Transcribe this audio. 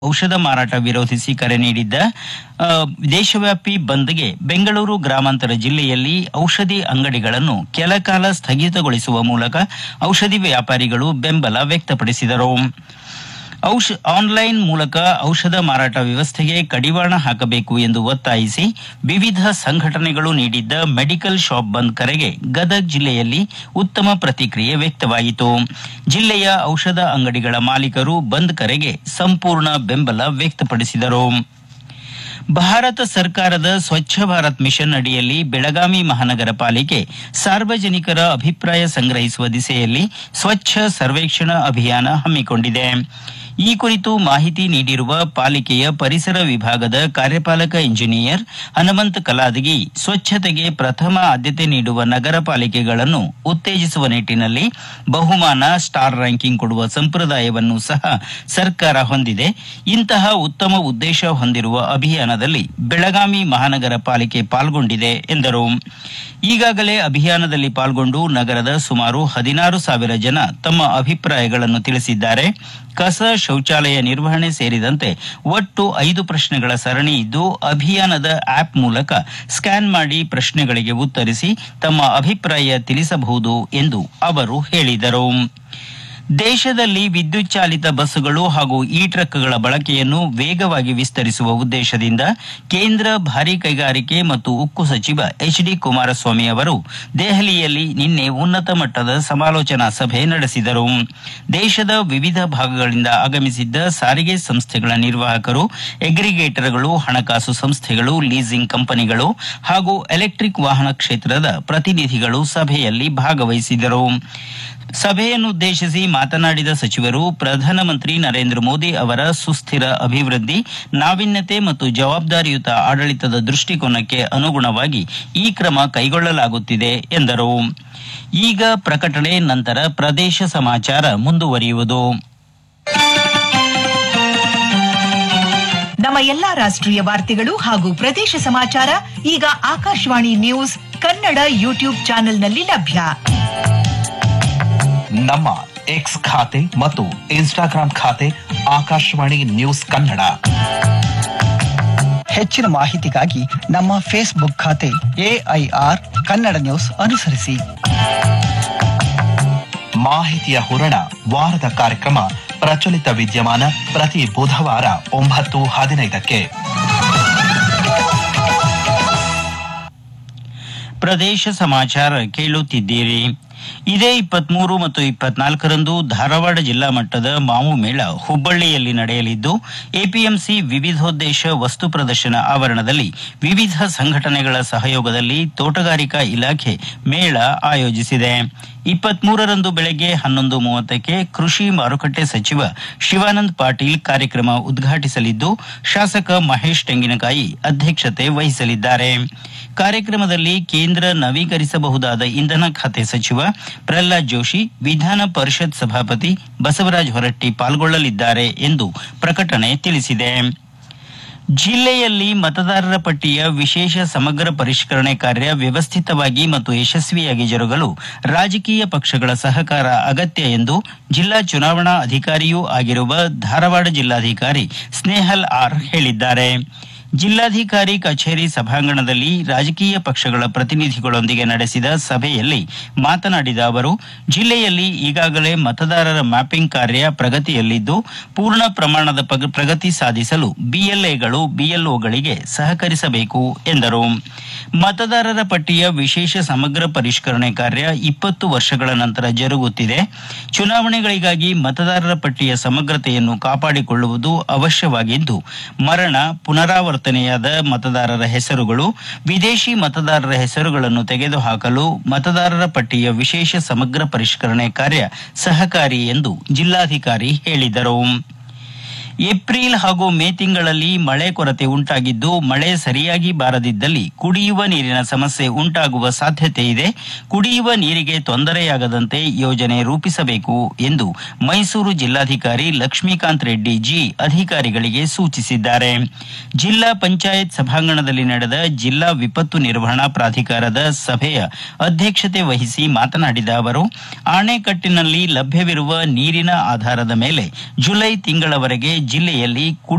ಔಷಧ ಮಾರಾಟ ವಿರೋಧಿಸಿ ಕರೆ ನೀಡಿದ್ದ ದೇಶವ್ಯಾಪಿ ಬಂದ್ಗೆ ಬೆಂಗಳೂರು ಗ್ರಾಮಾಂತರ ಜಿಲ್ಲೆಯಲ್ಲಿ ಔಷಧಿ ಅಂಗಡಿಗಳನ್ನು ಕೆಲಕಾಲ ಸ್ಥಗಿತಗೊಳಿಸುವ ಮೂಲಕ ಔಷಧಿ ವ್ಯಾಪಾರಿಗಳು ಬೆಂಬಲ ವ್ಯಕ್ತಪಡಿಸಿದರು. ಆನ್ಲೈನ್ ಮೂಲಕ ಔಷಧ ಮಾರಾಟ ವ್ಯವಸ್ಥೆಗೆ ಕಡಿವಾಣ ಹಾಕಬೇಕು ಎಂದು ಒತ್ತಾಯಿಸಿ ವಿವಿಧ ಸಂಘಟನೆಗಳು ನೀಡಿದ್ದ ಮೆಡಿಕಲ್ ಶಾಪ್ ಬಂದ್ ಕರೆಗೆ ಗದಗ ಜಿಲ್ಲೆಯಲ್ಲಿ ಉತ್ತಮ ಪ್ರತಿಕ್ರಿಯೆ ವ್ಯಕ್ತವಾಯಿತು. ಜಿಲ್ಲೆಯ ಔಷಧ ಅಂಗಡಿಗಳ ಮಾಲೀಕರು ಬಂದ್ ಕರೆಗೆ ಸಂಪೂರ್ಣ ಬೆಂಬಲ ವ್ಯಕ್ತಪಡಿಸಿದರು. ಭಾರತ ಸರ್ಕಾರದ ಸ್ವಚ್ಛ ಭಾರತ್ ಮಿಷನ್ ಅಡಿಯಲ್ಲಿ ಬೆಳಗಾವಿ ಮಹಾನಗರ ಪಾಲಿಕೆ ಸಾರ್ವಜನಿಕರ ಅಭಿಪ್ರಾಯ ಸಂಗ್ರಹಿಸುವ ದಿಸೆಯಲ್ಲಿ ಸ್ವಚ್ಛ ಸರ್ವೇಕ್ಷಣಾ ಅಭಿಯಾನ ಹಮ್ಮಿಕೊಂಡಿದೆ. ಈ ಕುರಿತು ಮಾಹಿತಿ ನೀಡಿರುವ ಪಾಲಿಕೆಯ ಪರಿಸರ ವಿಭಾಗದ ಕಾರ್ಯಪಾಲಕ ಇಂಜಿನಿಯರ್ ಹನುಮಂತ ಕಲಾದಗಿ, ಸ್ವಚ್ಛತೆಗೆ ಪ್ರಥಮ ಆದ್ಯತೆ ನೀಡುವ ನಗರ ಪಾಲಿಕೆಗಳನ್ನು ಉತ್ತೇಜಿಸುವ ನಿಟ್ಟಿನಲ್ಲಿ ಬಹುಮಾನ, ಸ್ಟಾರ್ ರ್ಯಾಂಕಿಂಗ್ ಕೊಡುವ ಸಂಪ್ರದಾಯವನ್ನು ಸಹ ಸರ್ಕಾರ ಹೊಂದಿದೆ. ಇಂತಹ ಉತ್ತಮ ಉದ್ದೇಶ ಹೊಂದಿರುವ ಅಭಿಯಾನದಲ್ಲಿ ಬೆಳಗಾವಿ ಮಹಾನಗರ ಪಾಲಿಕೆ ಪಾಲ್ಗೊಂಡಿದೆ ಎಂದರು. ಈಗಾಗಲೇ ಅಭಿಯಾನದಲ್ಲಿ ಪಾಲ್ಗೊಂಡು ನಗರದ ಸುಮಾರು 16,000 ಜನ ತಮ್ಮ ಅಭಿಪ್ರಾಯಗಳನ್ನು ತಿಳಿಸಿದ್ದಾರೆ. ಕಸ, ಶೌಚಾಲಯ ನಿರ್ವಹಣೆ ಸೇರಿದಂತೆ ಒಟ್ಟು 5 ಪ್ರಶ್ನೆಗಳ ಸರಣಿ ಇದ್ದು, ಅಭಿಯಾನದ ಆಪ್ ಮೂಲಕ ಸ್ಕ್ಯಾನ್ ಮಾಡಿ ಪ್ರಶ್ನೆಗಳಿಗೆ ಉತ್ತರಿಸಿ ತಮ್ಮ ಅಭಿಪ್ರಾಯ ತಿಳಿಸಬಹುದು ಎಂದು ಅವರು ಹೇಳಿದರು. ದೇಶದಲ್ಲಿ ವಿದ್ಯುತ್ ಚಾಲಿತ ಬಸ್ಸುಗಳು ಹಾಗೂ ಇ ಟ್ರಕ್ಗಳ ಬಳಕೆಯನ್ನು ವೇಗವಾಗಿ ವಿಸ್ತರಿಸುವ ಉದ್ದೇಶದಿಂದ ಕೇಂದ್ರ ಭಾರೀ ಕೈಗಾರಿಕೆ ಮತ್ತು ಉಕ್ಕು ಸಚಿವ ಎಚ್.ಡಿ. ಕುಮಾರಸ್ವಾಮಿ ಅವರು ದೆಹಲಿಯಲ್ಲಿ ನಿನ್ನೆ ಉನ್ನತ ಮಟ್ಟದ ಸಮಾಲೋಚನಾ ಸಭೆ ನಡೆಸಿದರು. ದೇಶದ ವಿವಿಧ ಭಾಗಗಳಿಂದ ಆಗಮಿಸಿದ್ದ ಸಾರಿಗೆ ಸಂಸ್ಥೆಗಳ ನಿರ್ವಾಹಕರು, ಎಗ್ರಿಗೇಟರ್ಗಳು, ಹಣಕಾಸು ಸಂಸ್ಥೆಗಳು, ಲೀಸಿಂಗ್ ಕಂಪನಿಗಳು ಹಾಗೂ ಎಲೆಕ್ಟ್ರಿಕ್ ವಾಹನ ಕ್ಷೇತ್ರದ ಪ್ರತಿನಿಧಿಗಳು ಸಭೆಯಲ್ಲಿ ಭಾಗವಹಿಸಿದರು. ಸಭೆಯನ್ನುದ್ದೇಶಿಸಿ ಮಾತನಾಡಿದ ಸಚಿವರು, ಪ್ರಧಾನಮಂತ್ರಿ ನರೇಂದ್ರ ಮೋದಿ ಅವರ ಸುಸ್ಥಿರ ಅಭಿವೃದ್ಧಿ, ನಾವೀನ್ಯತೆ ಮತ್ತು ಜವಾಬ್ದಾರಿಯುತ ಆಡಳಿತದ ದೃಷ್ಟಿಕೋನಕ್ಕೆ ಅನುಗುಣವಾಗಿ ಈ ಕ್ರಮ ಕೈಗೊಳ್ಳಲಾಗುತ್ತಿದೆ ಎಂದರು. ಈಗ ಪ್ರಕಟಣೆ, ನಂತರ ಪ್ರದೇಶ ಸಮಾಚಾರ ಮುಂದುವರಿಯುವುದು. ನಮ್ಮ ಎಲ್ಲಾ ರಾಷ್ಟ್ರೀಯ ವಾರ್ತೆಗಳು ಹಾಗೂ ಪ್ರದೇಶ ಸಮಾಚಾರ ಈಗ ಆಕಾಶವಾಣಿ ನ್ಯೂಸ್ ಕನ್ನಡ ಯೂಟ್ಯೂಬ್ ಚಾನೆಲ್ನಲ್ಲಿ ಲಭ್ಯ. ನಮ್ಮ ಎಕ್ಸ್ ಖಾತೆ ಮತ್ತು ಇನ್ಸ್ಟಾಗ್ರಾಂ ಖಾತೆ ಆಕಾಶವಾಣಿ ನ್ಯೂಸ್ ಕನ್ನಡ. ಹೆಚ್ಚಿನ ಮಾಹಿತಿಗಾಗಿ ನಮ್ಮ ಫೇಸ್ಬುಕ್ ಖಾತೆ AIR ಕನ್ನಡ ನ್ಯೂಸ್ ಅನುಸರಿಸಿ. ಮಾಹಿತಿಯ ಹೂರಣ, ವಾರದ ಕಾರ್ಯಕ್ರಮ ಪ್ರಚಲಿತ ವಿದ್ಯಮಾನ ಪ್ರತಿ ಬುಧವಾರ 9:15ಕ್ಕೆ. ಪ್ರದೇಶ ಸಮಾಚಾರ ಕೇಳುತ್ತಿದ್ದೀರಿ. ಇದೇ 23 ಮತ್ತು 24ರಂದು ಧಾರವಾಡ ಜಿಲ್ಲಾ ಮಟ್ಟದ ಮಾವು ಮೇಳ ಹುಬ್ಬಳ್ಳಿಯಲ್ಲಿ ನಡೆಯಲಿದ್ದು, ಎಪಿಎಂಸಿ ವಿವಿಧೋದ್ದೇಶ ವಸ್ತು ಪ್ರದರ್ಶನ ಆವರಣದಲ್ಲಿ ವಿವಿಧ ಸಂಘಟನೆಗಳ ಸಹಯೋಗದಲ್ಲಿ ತೋಟಗಾರಿಕಾ ಇಲಾಖೆ ಮೇಳ ಆಯೋಜಿಸಿದೆ. 23ರಂದು ಬೆಳಗ್ಗೆ 11:30ಕ್ಕೆ ಕೃಷಿ ಮಾರುಕಟ್ಟೆ ಸಚಿವ ಶಿವಾನಂದ ಪಾಟೀಲ್ ಕಾರ್ಯಕ್ರಮ ಉದ್ಘಾಟಿಸಲಿದ್ದು, ಶಾಸಕ ಮಹೇಶ್ ತೆಂಗಿನಕಾಯಿ ಅಧ್ಯಕ್ಷತೆ ವಹಿಸಲಿದ್ದಾರೆ. ಕಾರ್ಯಕ್ರಮದಲ್ಲಿ ಕೇಂದ್ರ ನವೀಕರಿಸಬಹುದಾದ ಇಂಧನ ಖಾತೆ ಸಚಿವ ಪ್ರಹ್ಲಾದ್ ಜೋಶಿ, ವಿಧಾನ ಪರಿಷತ್ ಸಭಾಪತಿ ಬಸವರಾಜ ಹೊರಟ್ಟಿ ಪಾಲ್ಗೊಳ್ಳಲಿದ್ದಾರೆ ಎಂದು ಪ್ರಕಟಣೆ ತಿಳಿಸಿದೆ. ಜಿಲ್ಲೆಯಲ್ಲಿ ಮತದಾರರ ಪಟ್ಟಿಯ ವಿಶೇಷ ಸಮಗ್ರ ಪರಿಷ್ಕರಣೆ ಕಾರ್ಯ ವ್ಯವಸ್ಥಿತವಾಗಿ ಮತ್ತು ಯಶಸ್ವಿಯಾಗಿ ಜರುಗಲು ರಾಜಕೀಯ ಪಕ್ಷಗಳ ಸಹಕಾರ ಅಗತ್ಯ ಎಂದು ಜಿಲ್ಲಾ ಚುನಾವಣಾ ಅಧಿಕಾರಿಯೂ ಆಗಿರುವ ಧಾರವಾಡ ಜಿಲ್ಲಾಧಿಕಾರಿ ಸ್ನೇಹಲ್ ಆರ್ ಹೇಳಿದ್ದಾರೆ. ಜಿಲ್ಲಾಧಿಕಾರಿ ಕಚೇರಿ ಸಭಾಂಗಣದಲ್ಲಿ ರಾಜಕೀಯ ಪಕ್ಷಗಳ ಪ್ರತಿನಿಧಿಗಳೊಂದಿಗೆ ನಡೆಸಿದ ಸಭೆಯಲ್ಲಿ ಮಾತನಾಡಿದ ಅವರು, ಜಿಲ್ಲೆಯಲ್ಲಿ ಈಗಾಗಲೇ ಮತದಾರರ ಮ್ಯಾಪಿಂಗ್ ಕಾರ್ಯ ಪ್ರಗತಿಯಲ್ಲಿದ್ದು, ಪೂರ್ಣ ಪ್ರಮಾಣದ ಪ್ರಗತಿ ಸಾಧಿಸಲು ಬಿಎಲ್ಎಗಳು ಬಿಎಲ್ಒಗಳಿಗೆ ಸಹಕರಿಸಬೇಕು ಎಂದರು. ಮತದಾರರ ಪಟ್ಟಿಯ ವಿಶೇಷ ಸಮಗ್ರ ಪರಿಷ್ಕರಣೆ ಕಾರ್ಯ 20 ವರ್ಷಗಳ ನಂತರ ಜರುಗುತ್ತಿದೆ. ಚುನಾವಣೆಗಳಿಗಾಗಿ ಮತದಾರರ ಪಟ್ಟಿಯ ಸಮಗ್ರತೆಯನ್ನು ಕಾಪಾಡಿಕೊಳ್ಳುವುದು ಅವಶ್ಯವಾಗಿದ್ದು, ಮರಣ, ಪುನರಾವರ್ತನೆಯಾದ ಮತದಾರರ ಹೆಸರುಗಳು, ವಿದೇಶಿ ಮತದಾರರ ಹೆಸರುಗಳನ್ನು ತೆಗೆದುಹಾಕಲು ಮತದಾರರ ಪಟ್ಟಿಯ ವಿಶೇಷ ಸಮಗ್ರ ಪರಿಷ್ಕರಣೆ ಕಾರ್ಯ ಸಹಕಾರಿ ಎಂದು ಜಿಲ್ಲಾಧಿಕಾರಿ ಹೇಳಿದರು. ಏಪ್ರಿಲ್ ಹಾಗೂ ಮೇ ತಿಂಗಳಲ್ಲಿ ಮಳೆ ಕೊರತೆ ಉಂಟಾಗಿದ್ದು, ಮಳೆ ಸರಿಯಾಗಿ ಬಾರದಿದ್ದಲ್ಲಿ ಕುಡಿಯುವ ನೀರಿನ ಸಮಸ್ಯೆ ಉಂಟಾಗುವ ಸಾಧ್ಯತೆ ಇದೆ. ಕುಡಿಯುವ ನೀರಿಗೆ ತೊಂದರೆಯಾಗದಂತೆ ಯೋಜನೆ ರೂಪಿಸಬೇಕು ಎಂದು ಮೈಸೂರು ಜಿಲ್ಲಾಧಿಕಾರಿ ಲಕ್ಷ್ಮೀಕಾಂತ್ ರೆಡ್ಡಿ ಜಿ ಅಧಿಕಾರಿಗಳಿಗೆ ಸೂಚಿಸಿದ್ದಾರೆ. ಜಿಲ್ಲಾ ಪಂಚಾಯತ್ ಸಭಾಂಗಣದಲ್ಲಿ ನಡೆದ ಜಿಲ್ಲಾ ವಿಪತ್ತು ನಿರ್ವಹಣಾ ಪ್ರಾಧಿಕಾರದ ಸಭೆಯ ಅಧ್ಯಕ್ಷತೆ ವಹಿಸಿ ಮಾತನಾಡಿದ ಅವರು, ಆಣೆಕಟ್ಟಿನಲ್ಲಿ ಲಭ್ಯವಿರುವ ನೀರಿನ ಆಧಾರದ ಮೇಲೆ ಜುಲೈ ತಿಂಗಳವರೆಗೆ ಜಿಲ್ಲೆಯಲ್ಲಿ